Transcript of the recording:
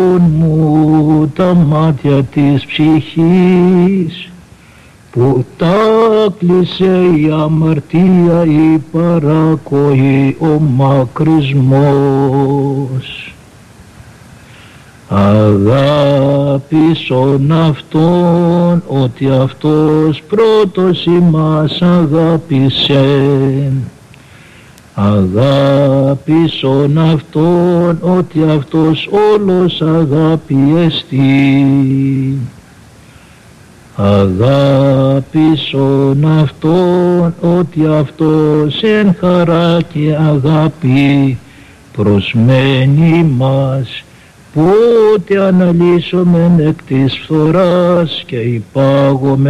μου τα μάτια της ψυχής, που τα κλείσε η αμαρτία, η παρακοή, ο μακρισμός. Αγάπησον Αυτόν, ότι Αυτός πρώτος ημάς αγάπησε. Αγάπησον Αυτόν, ότι Αυτός όλος αγάπη εστί. Αγάπησον Αυτόν, ότι Αυτός εν χαρά και αγάπη προσμένει μας, πότε αναλύσομεν εκ της φθοράς και υπάγομεν